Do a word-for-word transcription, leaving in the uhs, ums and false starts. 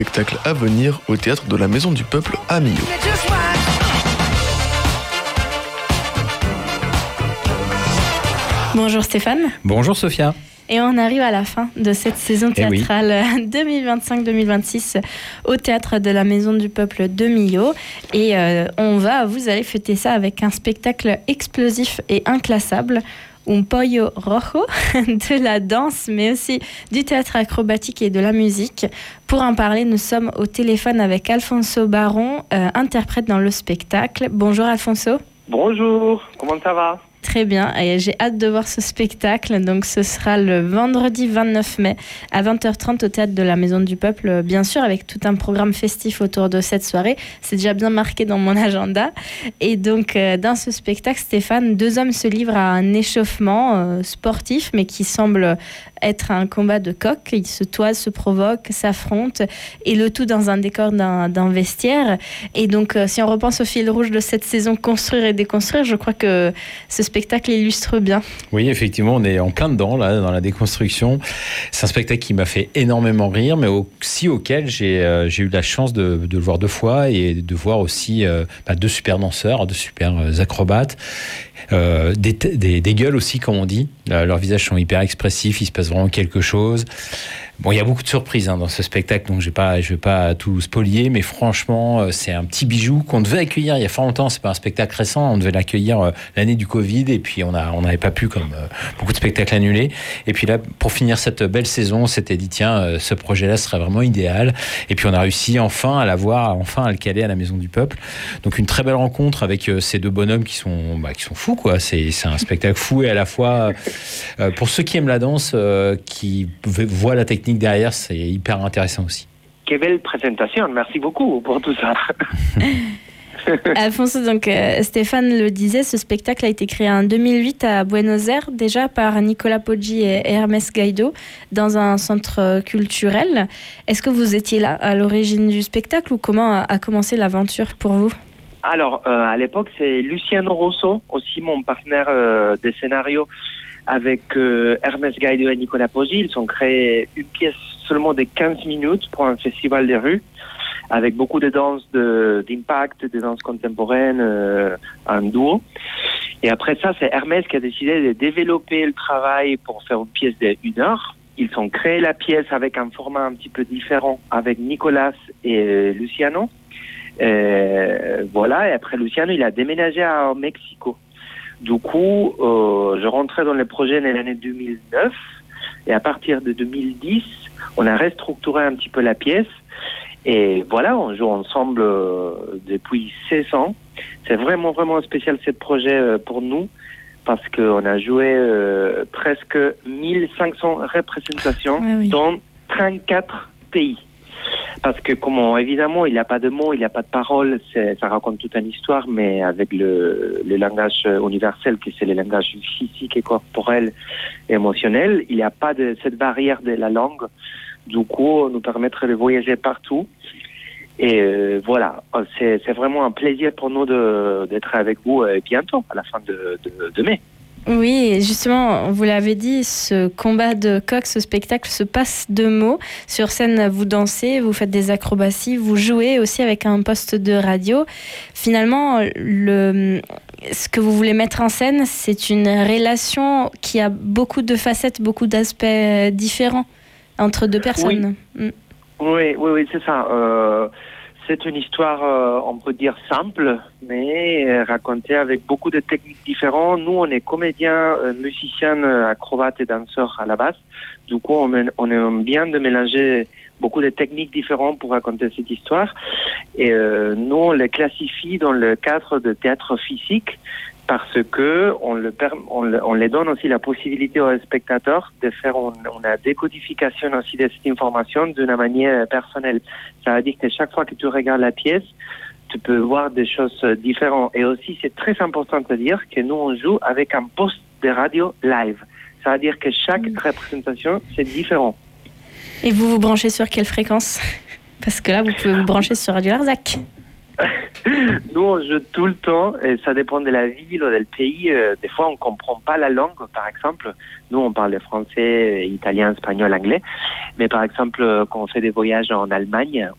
Spectacle à venir au théâtre de la Maison du Peuple à Millau. Bonjour Stéphane. Bonjour Sophia. Et on arrive à la fin de cette saison théâtrale eh oui. deux mille vingt-cinq deux mille vingt-six au théâtre de la Maison du Peuple de Millau. Et euh, on va, vous allez fêter ça avec un spectacle explosif et inclassable. Un pollo rojo, de la danse, mais aussi du théâtre acrobatique et de la musique. Pour en parler, nous sommes au téléphone avec Alfonso Baron, euh, interprète dans le spectacle. Bonjour Alfonso. Bonjour, comment ça va ? Très bien, et j'ai hâte de voir ce spectacle. Donc ce sera le vendredi vingt-neuf mai à vingt heures trente au théâtre de la Maison du Peuple, bien sûr, avec tout un programme festif autour de cette soirée. C'est déjà bien marqué dans mon agenda. Et donc euh, dans ce spectacle, Stéphane, deux hommes se livrent à un échauffement euh, sportif, mais qui semble être un combat de coqs. Ils se toisent, se provoquent, s'affrontent, et le tout dans un décor d'un, d'un vestiaire. Et donc euh, si on repense au fil rouge de cette saison, construire et déconstruire, je crois que ce spectacle illustre bien. Oui, effectivement, on est en plein dedans, là, dans la déconstruction. C'est un spectacle qui m'a fait énormément rire, mais aussi auquel j'ai, euh, j'ai eu la chance de, de le voir deux fois et de voir aussi euh, bah, deux super danseurs, deux super acrobates, euh, des, des, des gueules aussi, comme on dit. Euh, leurs visages sont hyper expressifs, il se passe vraiment quelque chose. Bon, il y a beaucoup de surprises hein, dans ce spectacle, donc je vais pas, je vais pas tout spolier, mais franchement, c'est un petit bijou qu'on devait accueillir il y a fort longtemps. C'est pas un spectacle récent, on devait l'accueillir euh, l'année du Covid, et puis on a, on n'avait pas pu, comme euh, beaucoup de spectacles annulés. Et puis là, pour finir cette belle saison, on s'était dit tiens, euh, ce projet-là serait vraiment idéal. Et puis on a réussi enfin à l'avoir, enfin à le caler à la Maison du Peuple. Donc une très belle rencontre avec euh, ces deux bonhommes qui sont, bah, qui sont fous, quoi. C'est, c'est un spectacle fou, et à la fois euh, pour ceux qui aiment la danse, euh, qui voient la technique derrière, c'est hyper intéressant aussi. Quelle belle présentation, merci beaucoup pour tout ça. Alfonso, donc euh, Stéphane le disait, ce spectacle a été créé en deux mille huit à Buenos Aires, déjà par Nicolas Poggi et Hermès Gaido, dans un centre culturel. Est-ce que vous étiez là à l'origine du spectacle, ou comment a, a commencé l'aventure pour vous ? Alors, euh, à l'époque, c'est Luciano Rosso, aussi mon partenaire euh, des scénarios, avec euh, Hermès Gaido et Nicolas Poggi. Ils ont créé une pièce seulement de quinze minutes pour un festival des rues, avec beaucoup de danses de, d'impact, de danses contemporaines, euh, en duo. Et après ça, c'est Hermès qui a décidé de développer le travail pour faire une pièce d'une heure. Ils ont créé la pièce avec un format un petit peu différent, avec Nicolas et Luciano. Euh, voilà, et après Luciano, il a déménagé à Mexico. Du coup, euh, je rentrais dans le projet dans l'année deux mille neuf, et à partir de deux mille dix, on a restructuré un petit peu la pièce, et voilà, on joue ensemble euh, depuis seize ans. C'est vraiment, vraiment spécial ce projet euh, pour nous, parce qu'on a joué euh, presque mille cinq cents représentations ah oui. dans trente-quatre pays. Parce que, comment, évidemment, il n'y a pas de mots, il n'y a pas de paroles, c'est, ça raconte toute une histoire, mais avec le, le langage universel, qui c'est le langage physique et corporel et émotionnel, il n'y a pas de cette barrière de la langue. Du coup, nous permettre de voyager partout. Et euh, voilà, c'est, c'est vraiment un plaisir pour nous de, d'être avec vous euh, bientôt, à la fin de, de, de mai. Oui, justement, vous l'avez dit, ce combat de coqs, ce spectacle se passe de mots. Sur scène, vous dansez, vous faites des acrobaties, vous jouez aussi avec un poste de radio. Finalement, le, ce que vous voulez mettre en scène, c'est une relation qui a beaucoup de facettes, beaucoup d'aspects différents entre deux personnes. Oui, mm. oui, oui, oui, c'est ça. Euh... C'est une histoire, euh, on peut dire, simple, mais euh, racontée avec beaucoup de techniques différentes. Nous, on est comédiens, euh, musiciens, acrobates et danseurs à la base. Du coup, on, on aime bien de mélanger beaucoup de techniques différentes pour raconter cette histoire. Et euh, nous, on les classifie dans le cadre de théâtre physique, parce que on, le, on, le, on les donne aussi la possibilité aux spectateurs de faire une, une décodification aussi de cette information d'une manière personnelle. Ça veut dire que chaque fois que tu regardes la pièce, tu peux voir des choses différentes. Et aussi, c'est très important de dire que nous, on joue avec un poste de radio live. Ça veut dire que chaque représentation, c'est différent. Et vous vous branchez sur quelle fréquence ? Parce que là, vous pouvez vous brancher sur Radio Larzac. Nous, on joue tout le temps, et ça dépend de la ville ou du pays. Euh, des fois, on comprend pas la langue, par exemple. Nous, on parle français, italien, espagnol, anglais. Mais par exemple, euh, quand on fait des voyages en Allemagne,